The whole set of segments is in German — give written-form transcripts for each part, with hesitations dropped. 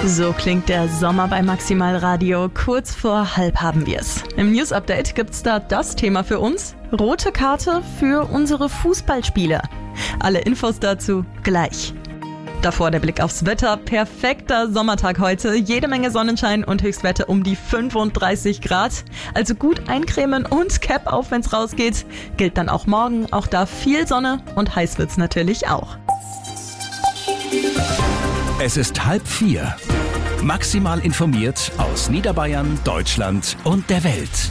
So klingt der Sommer bei Maximal Radio. Kurz vor halb haben wir's. Im News Update gibt's da das Thema für uns: rote Karte für unsere Fußballspieler. Alle Infos dazu gleich. Davor der Blick aufs Wetter. Perfekter Sommertag heute. Jede Menge Sonnenschein und Höchstwerte um die 35 Grad. Also gut eincremen und Cap auf, wenn's rausgeht. Gilt dann auch morgen. Auch da viel Sonne und heiß wird's natürlich auch. Es ist 3:30. Maximal informiert aus Niederbayern, Deutschland und der Welt.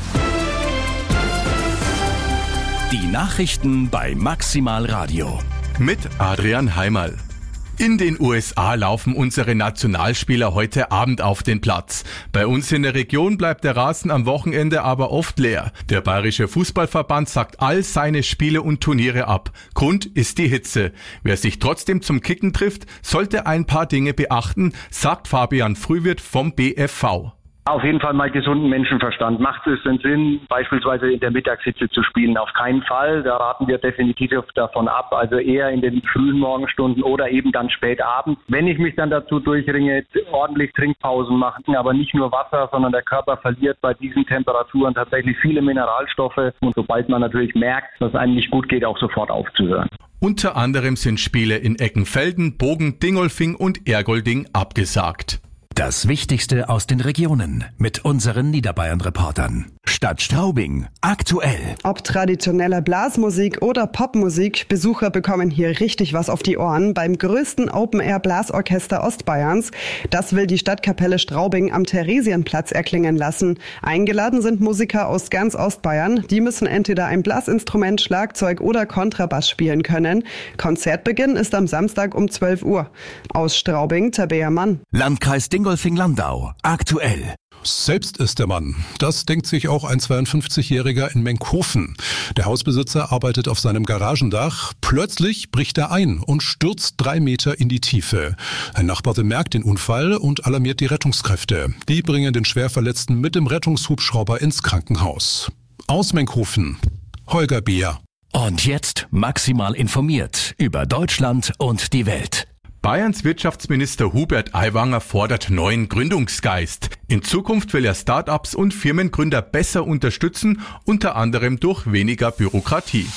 Die Nachrichten bei Maximal Radio. Mit Adrian Heimerl. In den USA laufen unsere Nationalspieler heute Abend auf den Platz. Bei uns in der Region bleibt der Rasen am Wochenende aber oft leer. Der Bayerische Fußballverband sagt all seine Spiele und Turniere ab. Grund ist die Hitze. Wer sich trotzdem zum Kicken trifft, sollte ein paar Dinge beachten, sagt Fabian Frühwirt vom BFV. Auf jeden Fall mal gesunden Menschenverstand. Macht es denn Sinn, beispielsweise in der Mittagshitze zu spielen? Auf keinen Fall. Da raten wir definitiv davon ab. Also eher in den frühen Morgenstunden oder eben dann spät abends. Wenn ich mich dann dazu durchringe, ordentlich Trinkpausen machen, aber nicht nur Wasser, sondern der Körper verliert bei diesen Temperaturen tatsächlich viele Mineralstoffe. Und sobald man natürlich merkt, dass es einem nicht gut geht, auch sofort aufzuhören. Unter anderem sind Spiele in Eckenfelden, Bogen, Dingolfing und Ergolding abgesagt. Das Wichtigste aus den Regionen mit unseren Niederbayern-Reportern. Stadt Straubing aktuell. Ob traditionelle Blasmusik oder Popmusik, Besucher bekommen hier richtig was auf die Ohren beim größten Open-Air-Blasorchester Ostbayerns. Das will die Stadtkapelle Straubing am Theresienplatz erklingen lassen. Eingeladen sind Musiker aus ganz Ostbayern. Die müssen entweder ein Blasinstrument, Schlagzeug oder Kontrabass spielen können. Konzertbeginn ist am Samstag um 12 Uhr. Aus Straubing, Tabea Mann. Landkreis Dingolfing-Landau aktuell. Selbst ist der Mann. Das denkt sich auch ein 52-Jähriger in Menkhofen. Der Hausbesitzer arbeitet auf seinem Garagendach. Plötzlich bricht er ein und stürzt 3 Meter in die Tiefe. Ein Nachbar bemerkt den Unfall und alarmiert die Rettungskräfte. Die bringen den Schwerverletzten mit dem Rettungshubschrauber ins Krankenhaus. Aus Menkhofen, Holger Beer. Und jetzt maximal informiert über Deutschland und die Welt. Bayerns Wirtschaftsminister Hubert Aiwanger fordert neuen Gründungsgeist. In Zukunft will er Start-ups und Firmengründer besser unterstützen, unter anderem durch weniger Bürokratie.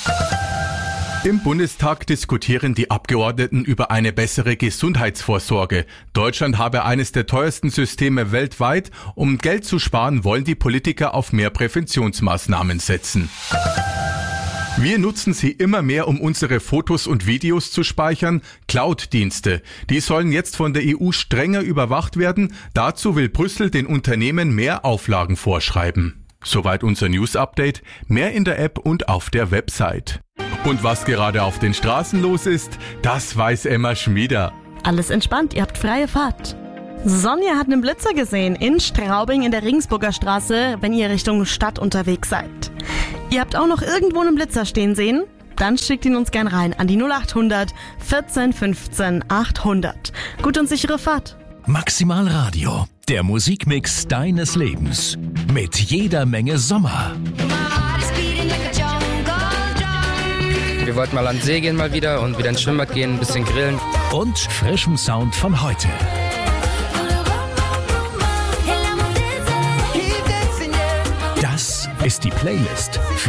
Im Bundestag diskutieren die Abgeordneten über eine bessere Gesundheitsvorsorge. Deutschland habe eines der teuersten Systeme weltweit. Um Geld zu sparen, wollen die Politiker auf mehr Präventionsmaßnahmen setzen. Wir nutzen sie immer mehr, um unsere Fotos und Videos zu speichern. Cloud-Dienste. Die sollen jetzt von der EU strenger überwacht werden. Dazu will Brüssel den Unternehmen mehr Auflagen vorschreiben. Soweit unser News-Update. Mehr in der App und auf der Website. Und was gerade auf den Straßen los ist, das weiß Emma Schmieder. Alles entspannt, ihr habt freie Fahrt. Sonja hat einen Blitzer gesehen in Straubing in der Regensburger Straße, wenn ihr Richtung Stadt unterwegs seid. Ihr habt auch noch irgendwo einen Blitzer stehen sehen? Dann schickt ihn uns gern rein an die 0800 14 15 800. Gut und sichere Fahrt. Maximal Radio, der Musikmix deines Lebens. Mit jeder Menge Sommer. Wir wollten mal an den See gehen mal wieder und wieder ins Schwimmbad gehen, ein bisschen grillen. Und frischem Sound von heute. Das ist die Playlist für